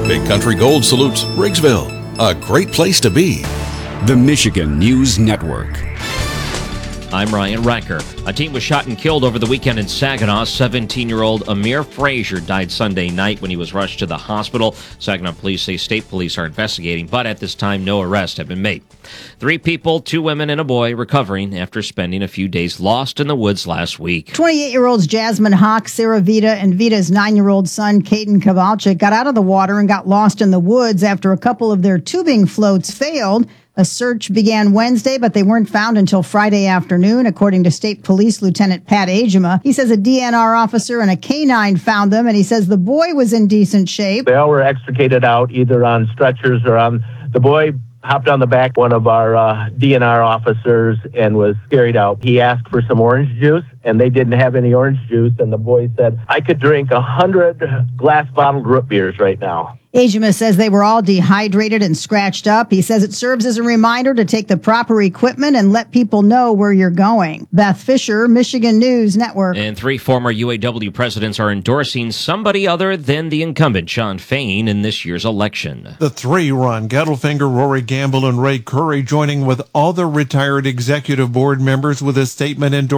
Big Country Gold salutes Briggsville, a great place to be. The Michigan News Network. I'm Ryan Recker. A teen was shot and killed over the weekend in Saginaw. 17-year-old Amir Frazier died Sunday night when he was rushed to the hospital. Saginaw police say state police are investigating, but at this time, no arrests have been made. 3 people, 2 women and a boy, recovering after spending a few days lost in the woods last week. 28-year-olds Jasmine Hawk, Sarah Vita, and Vita's 9-year-old son, Caden Kowalczyk, got out of the water and got lost in the woods after a couple of their tubing floats failed. A search began Wednesday, but they weren't found until Friday afternoon, according to State Police Lieutenant Pat Agema. He says a DNR officer and a canine found them, and he says the boy was in decent shape. They all were extricated out either on stretchers or on the boy. Hopped on the back of one of our DNR officers and was carried out. He asked for some orange juice, and they didn't have any orange juice. And the boy said, I could drink 100 glass bottled root beers right now. Agema says they were all dehydrated and scratched up. He says it serves as a reminder to take the proper equipment and let people know where you're going. Beth Fisher, Michigan News Network. And 3 former UAW presidents are endorsing somebody other than the incumbent, Shawn Fain, in this year's election. The 3, Ron Gettelfinger, Rory Gamble, and Ray Curry, joining with other retired executive board members with a statement endorsing